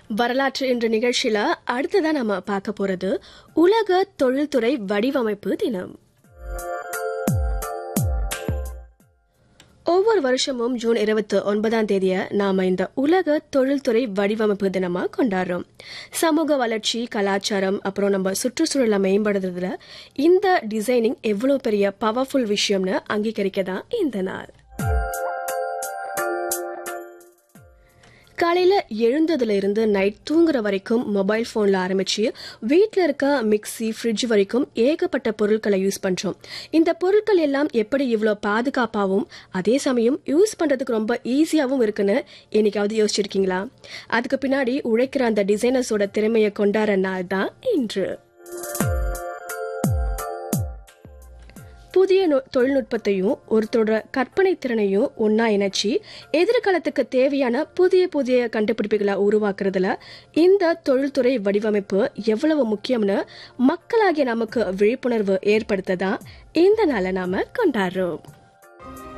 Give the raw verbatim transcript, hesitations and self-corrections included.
வரலாற்று என்ற நிகழ்ச்சியில அடுத்ததான் நம்ம பார்க்க போறது உலக தொழில்துறை வடிவமைப்பு தினம். ஒவ்வொரு வருஷமும் ஜூன் இருபத்தி ஒன்பதாம் தேதிய நாம இந்த உலக தொழில்துறை வடிவமைப்பு தினமா கொண்டாடுறோம். சமூக வளர்ச்சி, கலாச்சாரம், அப்புறம் நம்ம சுற்றுச்சூழலை மேம்படுத்துறதுல இந்த டிசைனிங் எவ்வளவு பெரிய பவர்ஃபுல் விஷயம்னு அங்கீகரிக்கதான் இந்த நாள். காலையில எழுந்ததுல இருந்து நைட் தூங்குற வரைக்கும் மொபைல் போன்ல ஆரம்பிச்சு வீட்டுல இருக்க மிக்சி, ஃப்ரிட்ஜ் வரைக்கும் ஏகப்பட்ட பொருட்களை யூஸ் பண்றோம். இந்த பொருட்கள் எல்லாம் எப்படி இவ்வளவு பாதுகாப்பாகவும் அதே சமயம் யூஸ் பண்றதுக்கு ரொம்ப ஈஸியாவும் இருக்குன்னு என்னைக்காவது யோசிச்சிருக்கீங்களா? அதுக்கு பின்னாடி உழைக்கிற அந்த டிசைனர்ஸோட திறமையை கொண்டாடுற நாள் தான் இன்று. புதிய தொழில்நுட்பத்தையும் ஒருத்தரோட கற்பனை திறனையும் ஒன்னா இணைச்சி எதிர்காலத்துக்கு தேவையான புதிய புதிய கண்டுபிடிப்புகளை உருவாக்குறதுல இந்த தொழில்துறை வடிவமைப்பு எவ்வளவு முக்கியம்னு மக்களாகிய நமக்கு விழிப்புணர்வு ஏற்படுத்ததான் இந்த நாளை நாம கொண்டாடுறோம்.